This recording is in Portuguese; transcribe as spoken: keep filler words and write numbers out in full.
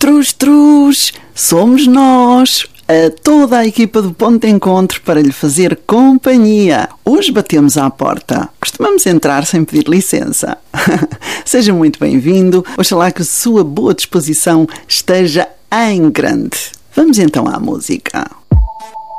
Trus, trus, somos nós, a toda a equipa do Ponto de Encontro para lhe fazer companhia. Hoje batemos à porta. Costumamos entrar sem pedir licença. Seja muito bem-vindo. Oxalá que a sua boa disposição esteja em grande. Vamos então à música.